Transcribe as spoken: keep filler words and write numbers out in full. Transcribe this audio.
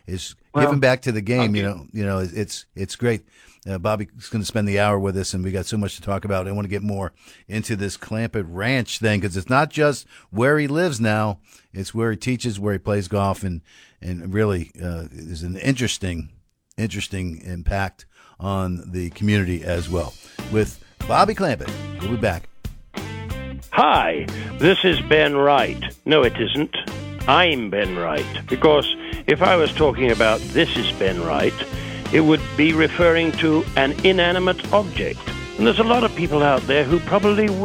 is Well, giving back to the game. okay. You know, you know, it's it's great. Uh, Bobby's going to spend the hour with us, and we got so much to talk about. I want to get more into this Clampett Ranch thing because it's not just where he lives now; it's where he teaches, where he plays golf, and and really uh, is an interesting, interesting impact on the community as well. With Bobby Clampett, we'll be back. Hi, this is Ben Wright. No, it isn't. I'm Ben Wright, because if I was talking about This is Ben Wright, it would be referring to an inanimate object. And there's a lot of people out there who probably